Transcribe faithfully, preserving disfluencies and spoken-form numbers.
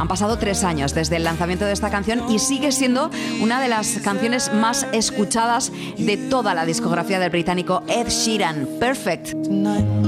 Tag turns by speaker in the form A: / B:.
A: Han pasado tres años desde el lanzamiento de esta canción y sigue siendo una de las canciones más escuchadas de toda la discografía del británico Ed Sheeran. Perfect.